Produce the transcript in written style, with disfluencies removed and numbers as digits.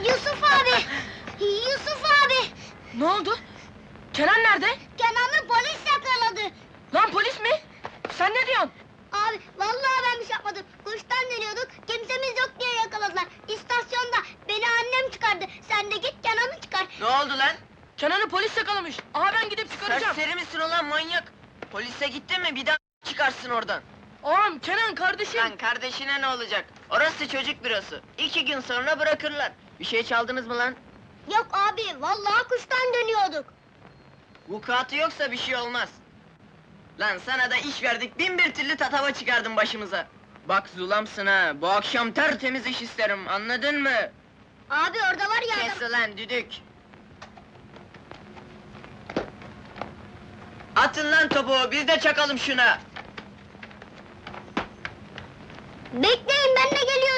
Yusuf abi! Yusuf abi! Ne oldu? Kenan nerede? Kenan'ı polis yakaladı! Lan polis mi? Sen ne diyorsun? Abi vallahi ben bir şey yapmadım. Kuştan dönüyorduk, kimsemiz yok diye yakaladılar. İstasyonda beni annem çıkardı. Sen de git Kenan'ı çıkar. Ne oldu lan? Kenan'ı polis yakalamış. Aha ben gidip çıkaracağım. Serseri misin ulan manyak? Polise gittin mi bir daha çıkarsın oradan. Ağam Kenan kardeşim. Lan kardeşine ne olacak? Orası çocuk bürosu. 2 gün sonra bırakırlar. Bir şey çaldınız mı lan? Yok abi, vallahi kuştan dönüyorduk. Vukuatı yoksa bir şey olmaz. Lan sana da iş verdik, 1001 türlü tatava çıkardın başımıza. Bak zulamsın ha, bu akşam tertemiz iş isterim, anladın mı? Abi orada var ya adam... Kes ulan düdük! Atın lan topu, biz de çakalım şuna! Bekleyin, ben de geliyorum.